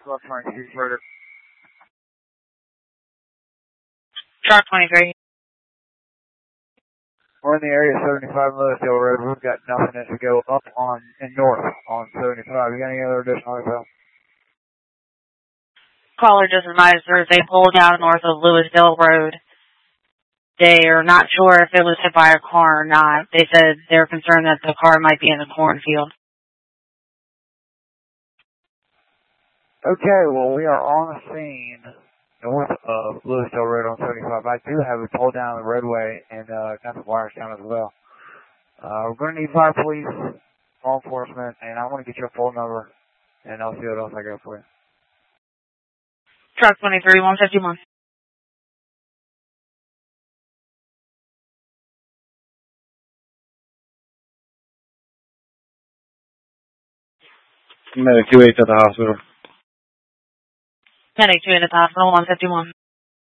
Left 22 further. Truck 23. We're in the area of 75 Lewisdale Road. We've got nothing as we go up on and north on 75. You got any other additional info? Caller just advised there's a pole down north of Lewisdale Road. They are not sure if it was hit by a car or not. They said they're concerned that the car might be in the cornfield. Okay, well, we are on the scene north of Lewisdale Road on 75. I do have a pole down the roadway and got the wires down as well. We're going to need fire police, law enforcement, and I want to get your phone number, and I'll see what else I got for you. Truck 23, 151. Medic 2-8 at the hospital. Medic 2 at the hospital, 151.